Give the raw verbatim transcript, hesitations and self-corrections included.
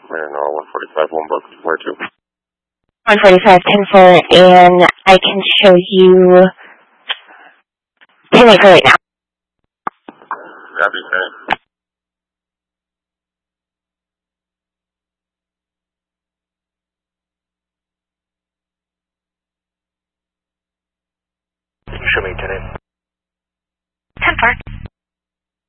Marinol, one forty-five, one book, where to? one forty-five, ten four, and I can show you ten acre right now. That'd be great. Show me ten eight. ten four.